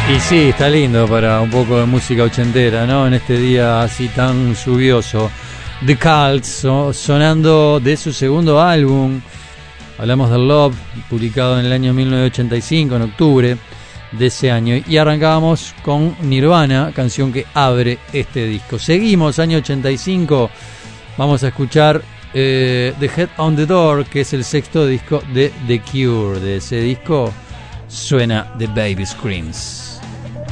Y sí, está lindo para un poco de música ochentera, ¿no? En este día así tan lluvioso. The Cults, sonando de su segundo álbum. Hablamos del Love, publicado en el año 1985, en octubre de ese año. Y arrancábamos con Nirvana, canción que abre este disco. Seguimos, año 85. Vamos a escuchar The Head on the Door, que es el sexto disco de The Cure. De ese disco suena The Baby Screams.